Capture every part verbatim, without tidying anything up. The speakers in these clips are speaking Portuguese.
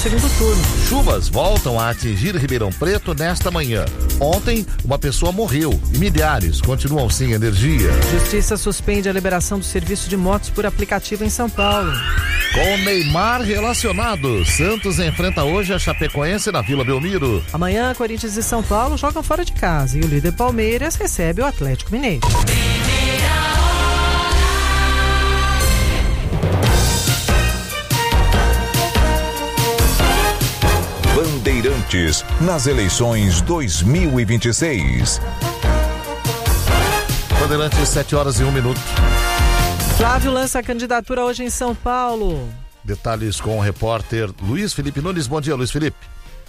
segundo turno. Chuvas voltam a atingir Ribeirão Preto nesta manhã. Ontem, uma pessoa morreu e milhares continuam sem energia. Justiça suspende a liberação do serviço de motos por aplicativo em São Paulo. Com Neymar relacionado, Santos enfrenta hoje a Chapecoense na Vila Belmiro. Amanhã, Corinthians e São Paulo jogam fora de casa e o líder Palmeiras recebe o Atlético Mineiro. Bandeirantes nas eleições dois mil e vinte e seis. Bandeirantes, sete horas e um minuto. Flávio lança a candidatura hoje em São Paulo. Detalhes com o repórter Luiz Felipe Nunes. Bom dia, Luiz Felipe.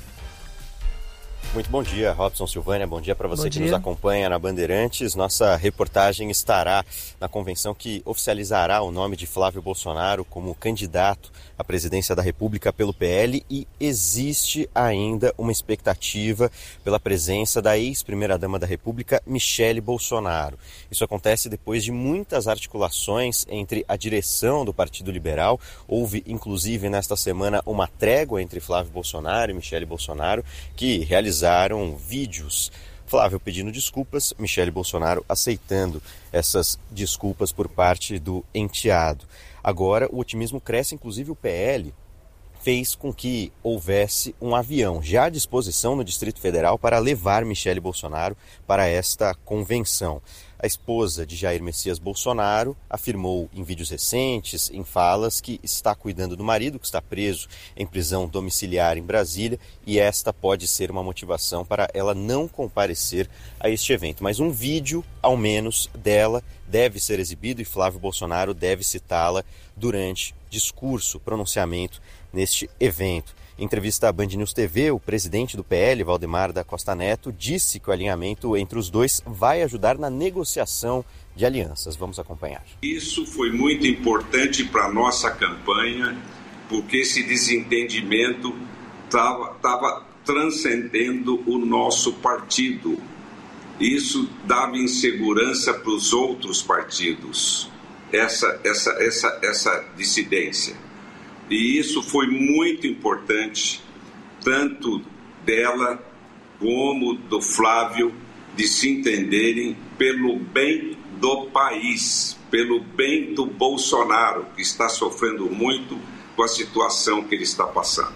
Muito bom dia, Robson, Silvânia. Bom dia para você bom que dia. nos acompanha na Bandeirantes. Nossa reportagem estará na convenção que oficializará o nome de Flávio Bolsonaro como candidato à presidência da República pelo P L e existe ainda uma expectativa pela presença da ex-primeira-dama da República, Michele Bolsonaro. Isso acontece depois de muitas articulações entre a direção do Partido Liberal. Houve, inclusive, nesta semana, uma trégua entre Flávio Bolsonaro e Michele Bolsonaro, que realizaram vídeos. Flávio pedindo desculpas, Michele Bolsonaro aceitando essas desculpas por parte do enteado. Agora, o otimismo cresce, inclusive o P L fez com que houvesse um avião já à disposição no Distrito Federal para levar Michele Bolsonaro para esta convenção. A esposa de Jair Messias Bolsonaro afirmou em vídeos recentes, em falas, que está cuidando do marido, que está preso em prisão domiciliar em Brasília, e esta pode ser uma motivação para ela não comparecer a este evento. Mas um vídeo, ao menos, dela deve ser exibido e Flávio Bolsonaro deve citá-la durante discurso, pronunciamento neste evento. Em entrevista à Band News T V, o presidente do P L, Valdemar da Costa Neto, disse que o alinhamento entre os dois vai ajudar na negociação de alianças. Vamos acompanhar. Isso foi muito importante para a nossa campanha, porque esse desentendimento estava tava transcendendo o nosso partido. Isso dava insegurança para os outros partidos, essa, essa, essa, essa dissidência. E isso foi muito importante, tanto dela como do Flávio, de se entenderem pelo bem do país, pelo bem do Bolsonaro, que está sofrendo muito com a situação que ele está passando.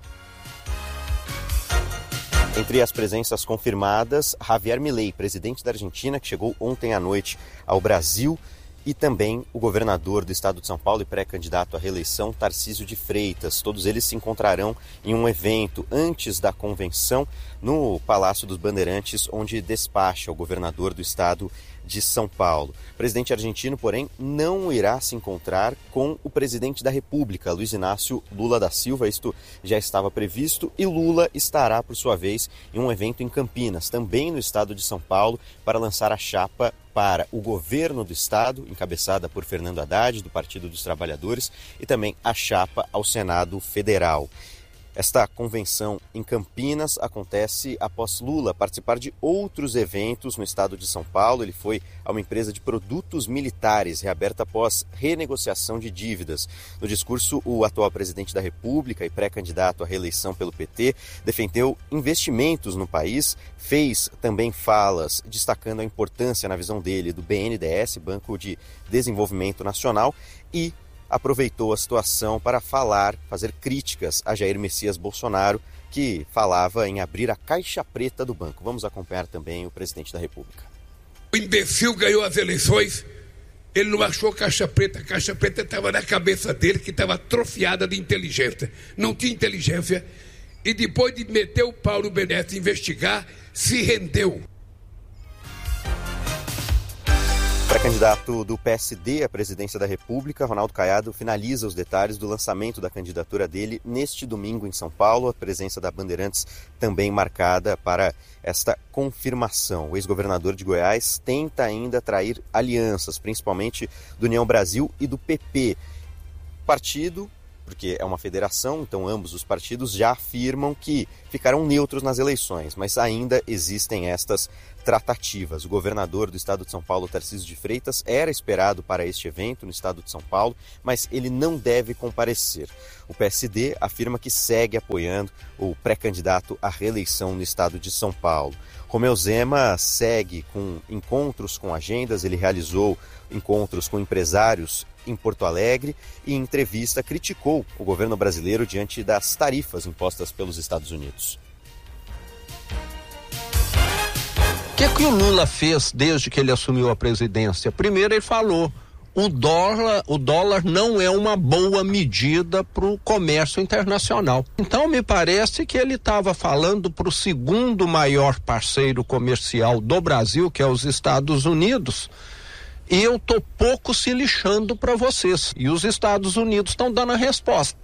Entre as presenças confirmadas, Javier Milei, presidente da Argentina, que chegou ontem à noite ao Brasil, e também o governador do estado de São Paulo e pré-candidato à reeleição, Tarcísio de Freitas. Todos eles se encontrarão em um evento antes da convenção no Palácio dos Bandeirantes, onde despacha o governador do estado de São Paulo. O presidente argentino, porém, não irá se encontrar com o presidente da República, Luiz Inácio Lula da Silva. Isto já estava previsto e Lula estará, por sua vez, em um evento em Campinas, também no estado de São Paulo, para lançar a chapa para o governo do estado, encabeçada por Fernando Haddad, do Partido dos Trabalhadores, e também a chapa ao Senado Federal. Esta convenção em Campinas acontece após Lula participar de outros eventos no estado de São Paulo. Ele foi a uma empresa de produtos militares, reaberta após renegociação de dívidas. No discurso, o atual presidente da República e pré-candidato à reeleição pelo P T defendeu investimentos no país, fez também falas destacando a importância, na visão dele, do B N D E S, Banco de Desenvolvimento Nacional, e aproveitou a situação para falar, fazer críticas a Jair Messias Bolsonaro, que falava em abrir a caixa preta do banco. Vamos acompanhar também o presidente da República. O imbecil ganhou as eleições, ele não achou caixa preta, a caixa preta estava na cabeça dele, que estava atrofiada de inteligência. Não tinha inteligência e depois de meter o pau no B N D E S e investigar, se rendeu. Pré-candidato do P S D à presidência da República, Ronaldo Caiado, finaliza os detalhes do lançamento da candidatura dele neste domingo em São Paulo. A presença da Bandeirantes também marcada para esta confirmação. O ex-governador de Goiás tenta ainda atrair alianças, principalmente do União Brasil e do P P. O partido porque é uma federação, então ambos os partidos já afirmam que ficarão neutros nas eleições, mas ainda existem estas tratativas. O governador do estado de São Paulo, Tarcísio de Freitas, era esperado para este evento no estado de São Paulo, mas ele não deve comparecer. O P S D afirma que segue apoiando o pré-candidato à reeleição no estado de São Paulo. Romeu Zema segue com encontros com agendas, ele realizou encontros com empresários em Porto Alegre e em entrevista criticou o governo brasileiro diante das tarifas impostas pelos Estados Unidos. O que, que o Lula fez desde que ele assumiu a presidência? Primeiro ele falou, o dólar, o dólar não é uma boa medida para o comércio internacional. Então me parece que ele estava falando para o segundo maior parceiro comercial do Brasil, que é os Estados Unidos, e eu tô pouco se lixando para vocês. E os Estados Unidos estão dando a resposta.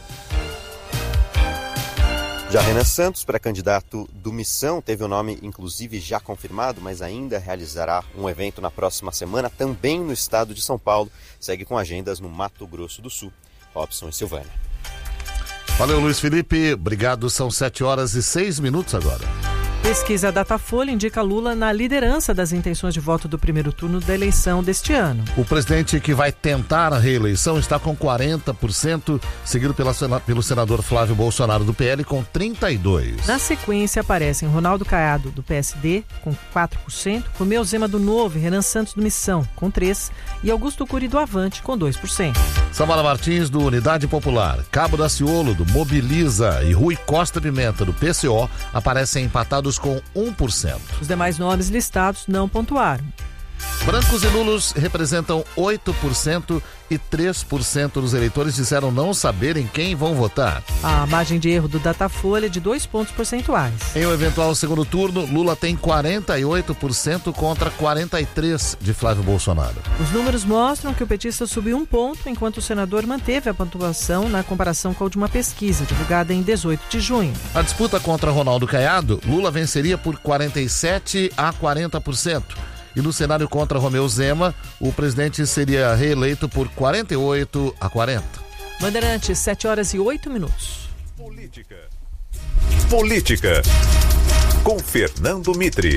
Já Renan Santos, pré-candidato do Missão, teve o nome inclusive já confirmado, mas ainda realizará um evento na próxima semana, também no estado de São Paulo. Segue com agendas no Mato Grosso do Sul. Robson e Silvânia. Valeu, Luiz Felipe. Obrigado. São sete horas e seis minutos agora. Pesquisa Datafolha indica Lula na liderança das intenções de voto do primeiro turno da eleição deste ano. O presidente que vai tentar a reeleição está com quarenta por cento, seguido pela, pelo senador Flávio Bolsonaro do P L com trinta e dois por cento. Na sequência aparecem Ronaldo Caiado do P S D com quatro por cento, Romeu Zema do Novo e Renan Santos do Missão com três por cento e Augusto Cury do Avante com dois por cento. Samara Martins do Unidade Popular, Cabo Daciolo do Mobiliza e Rui Costa Pimenta do P C O aparecem empatados com um por cento. Os demais nomes listados não pontuaram. Brancos e nulos representam oito por cento e três por cento dos eleitores disseram não saberem quem vão votar. A margem de erro do Datafolha é de dois pontos percentuais. Em um eventual segundo turno, Lula tem quarenta e oito por cento contra quarenta e três por cento de Flávio Bolsonaro. Os números mostram que o petista subiu um ponto, enquanto o senador manteve a pontuação na comparação com a última pesquisa, divulgada em dezoito de junho. A disputa contra Ronaldo Caiado, Lula venceria por quarenta e sete a quarenta por cento. E no cenário contra Romeu Zema, o presidente seria reeleito por quarenta e oito a quarenta. Bandeirantes, sete horas e oito minutos. Política. Política. Com Fernando Mitre.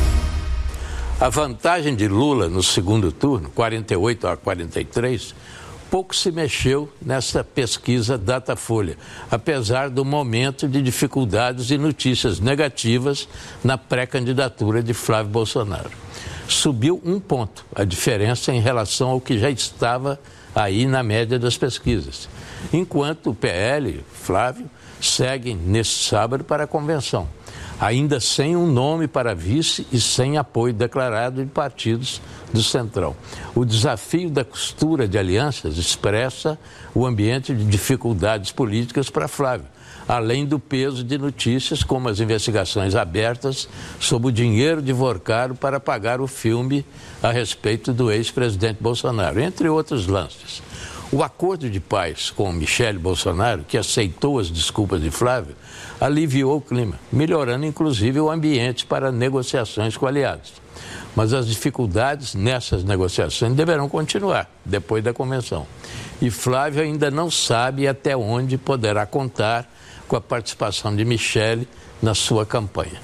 A vantagem de Lula no segundo turno, quarenta e oito a quarenta e três, pouco se mexeu nessa pesquisa Datafolha, apesar do momento de dificuldades e notícias negativas na pré-candidatura de Flávio Bolsonaro. Subiu um ponto, a diferença em relação ao que já estava aí na média das pesquisas. Enquanto o P L, Flávio, segue nesse sábado para a convenção, ainda sem um nome para vice e sem apoio declarado de partidos do Centrão. O desafio da costura de alianças expressa o ambiente de dificuldades políticas para Flávio, além do peso de notícias como as investigações abertas sobre o dinheiro divorcado para pagar o filme a respeito do ex-presidente Bolsonaro, entre outros lances. O acordo de paz com Michele Bolsonaro, que aceitou as desculpas de Flávio, aliviou o clima, melhorando inclusive o ambiente para negociações com aliados. Mas as dificuldades nessas negociações deverão continuar depois da convenção. E Flávio ainda não sabe até onde poderá contar com a participação de Michele na sua campanha.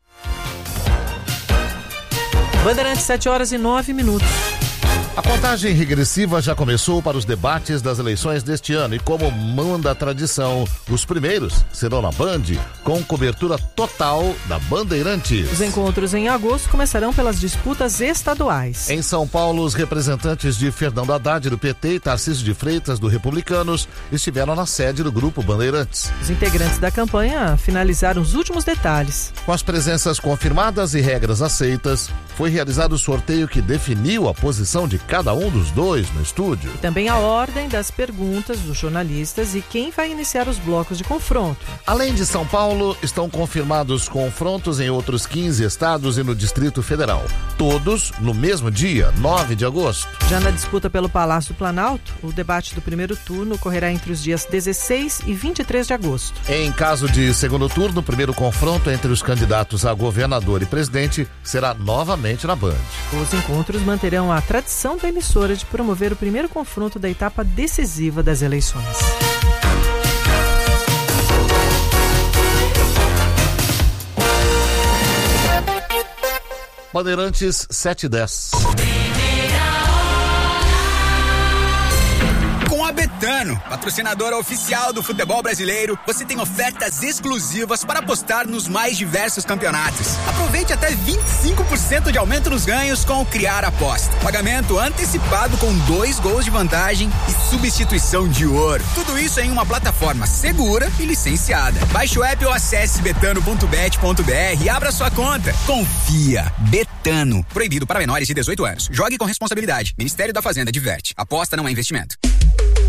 Bandeirantes, sete horas e nove minutos. A contagem regressiva já começou para os debates das eleições deste ano e, como manda a tradição, os primeiros serão na Band, com cobertura total da Bandeirantes. Os encontros em agosto começarão pelas disputas estaduais. Em São Paulo, os representantes de Fernando Haddad do P T e Tarcísio de Freitas do Republicanos estiveram na sede do Grupo Bandeirantes. Os integrantes da campanha finalizaram os últimos detalhes. Com as presenças confirmadas e regras aceitas, foi realizado o sorteio que definiu a posição de cada um dos dois no estúdio. E também a ordem das perguntas dos jornalistas e quem vai iniciar os blocos de confronto. Além de São Paulo, estão confirmados confrontos em outros quinze estados e no Distrito Federal. Todos no mesmo dia, nove de agosto. Já na disputa pelo Palácio do Planalto, o debate do primeiro turno ocorrerá entre os dias dezesseis e vinte e três de agosto. Em caso de segundo turno, o primeiro confronto entre os candidatos a governador e presidente será novamente na Band. Os encontros manterão a tradição da emissora de promover o primeiro confronto da etapa decisiva das eleições. Bandeirantes sete e dez. Com a Betano, patrocinadora oficial do futebol brasileiro, você tem ofertas exclusivas para apostar nos mais diversos campeonatos. Aproveite até vinte e cinco por cento de aumento nos ganhos com o Criar Aposta. Pagamento antecipado com dois gols de vantagem e substituição de ouro. Tudo isso em uma plataforma segura e licenciada. Baixe o app ou acesse betano ponto bet ponto br e abra sua conta. Confia. Betano. Proibido para menores de dezoito anos. Jogue com responsabilidade. Ministério da Fazenda diverte. Aposta não é investimento.